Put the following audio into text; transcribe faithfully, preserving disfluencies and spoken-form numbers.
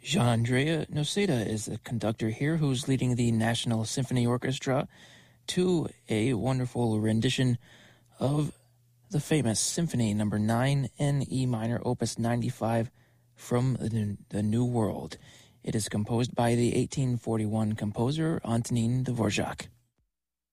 Jean-Andrea Noseda is the conductor here who's leading the National Symphony Orchestra to a wonderful rendition of the famous Symphony Number nine in E minor, Opus ninety-five from the, the New World. It is composed by the eighteen forty-one composer Antonin Dvorak.